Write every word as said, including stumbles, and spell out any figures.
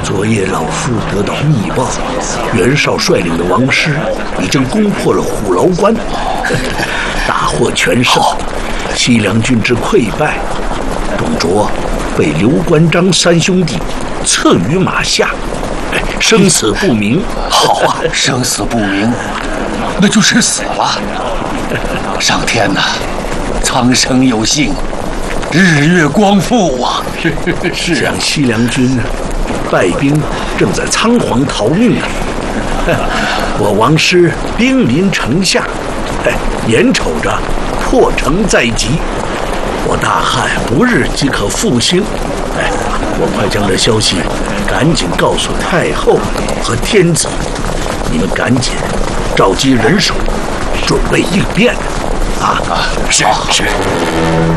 昨夜老夫得到密报，袁绍率领的王师已经攻破了虎牢关，大获全胜。西凉军之溃败，董卓被刘关张三兄弟策于马下，生死不明。 好啊，生死不明，那就是死了。上天呐，苍生有幸，日月光复啊！ 是让西凉军败兵正在仓皇逃命啊！我王师兵临城下，眼瞅着破城在即，我大汉不日即可复兴。哎，我快将这消息赶紧告诉太后和天子，你们赶紧召集人手，准备应变。啊啊， 是是。